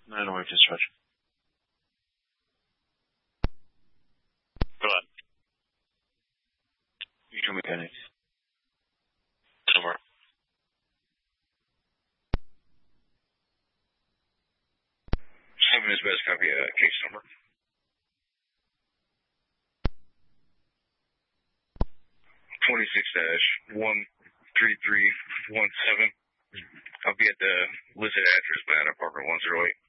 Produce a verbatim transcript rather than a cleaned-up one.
nine oh eight dispatch. Go ahead. You can mechanic. Somewhere. Seven is best copy, uh, case number. twenty-six dash one three three one seven. I'll be at the listed address by apartment one oh eight.